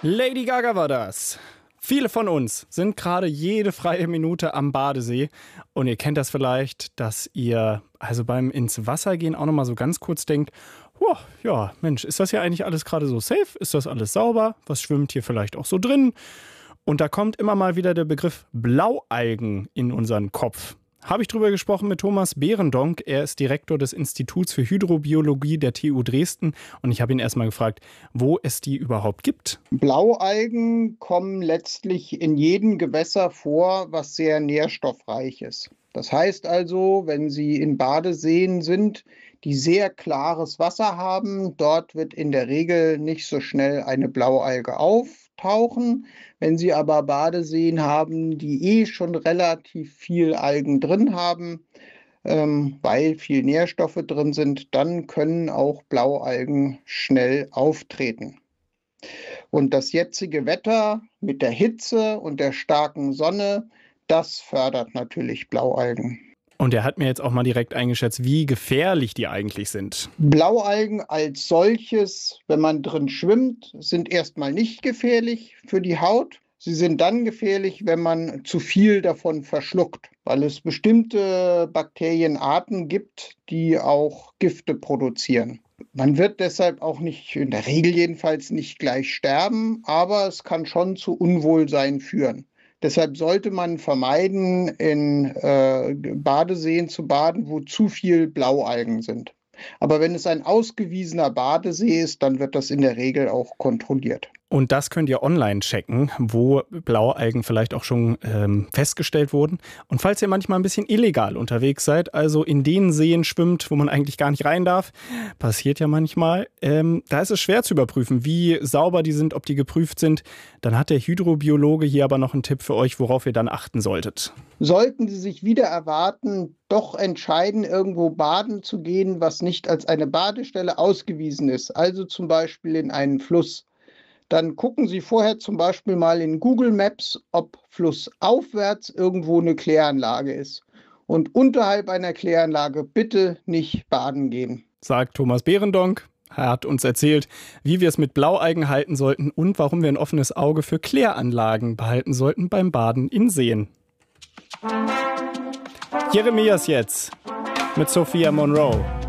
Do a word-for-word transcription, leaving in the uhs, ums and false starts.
Lady Gaga war das. Viele von uns sind gerade jede freie Minute am Badesee und ihr kennt das vielleicht, dass ihr also beim ins Wasser gehen auch nochmal so ganz kurz denkt, oh, ja, Mensch, ist das hier eigentlich alles gerade so safe? Ist das alles sauber? Was schwimmt hier vielleicht auch so drin? Und da kommt immer mal wieder der Begriff Blaualgen in unseren Kopf. Habe ich drüber gesprochen mit Thomas Behrendonck. Er ist Direktor des Instituts für Hydrobiologie der T U Dresden. Und ich habe ihn erstmal gefragt, wo es die überhaupt gibt. Blaualgen kommen letztlich in jedem Gewässer vor, was sehr nährstoffreich ist. Das heißt also, wenn Sie in Badeseen sind, die sehr klares Wasser haben, dort wird in der Regel nicht so schnell eine Blaualge auftauchen. Wenn Sie aber Badeseen haben, die eh schon relativ viel Algen drin haben, ähm, weil viel Nährstoffe drin sind, dann können auch Blaualgen schnell auftreten. Und das jetzige Wetter mit der Hitze und der starken Sonne, das fördert natürlich Blaualgen. Und er hat mir jetzt auch mal direkt eingeschätzt, wie gefährlich die eigentlich sind. Blaualgen als solches, wenn man drin schwimmt, sind erstmal nicht gefährlich für die Haut. Sie sind dann gefährlich, wenn man zu viel davon verschluckt, weil es bestimmte Bakterienarten gibt, die auch Gifte produzieren. Man wird deshalb auch nicht, in der Regel jedenfalls nicht gleich sterben, aber es kann schon zu Unwohlsein führen. Deshalb sollte man vermeiden, in äh, Badeseen zu baden, wo zu viel Blaualgen sind. Aber wenn es ein ausgewiesener Badesee ist, dann wird das in der Regel auch kontrolliert. Und das könnt ihr online checken, wo Blaualgen vielleicht auch schon ähm, festgestellt wurden. Und falls ihr manchmal ein bisschen illegal unterwegs seid, also in den Seen schwimmt, wo man eigentlich gar nicht rein darf, passiert ja manchmal, ähm, da ist es schwer zu überprüfen, wie sauber die sind, ob die geprüft sind. Dann hat der Hydrobiologe hier aber noch einen Tipp für euch, worauf ihr dann achten solltet. Sollten Sie sich wieder erwarten, doch entscheiden, irgendwo baden zu gehen, was nicht als eine Badestelle ausgewiesen ist, also zum Beispiel in einen Fluss, dann gucken Sie vorher zum Beispiel mal in Google Maps, ob flussaufwärts irgendwo eine Kläranlage ist. Und unterhalb einer Kläranlage bitte nicht baden gehen. Sagt Thomas Behrendonck. Er hat uns erzählt, wie wir es mit Blaualgen halten sollten und warum wir ein offenes Auge für Kläranlagen behalten sollten beim Baden in Seen. Jeremias jetzt mit Sophia Monroe.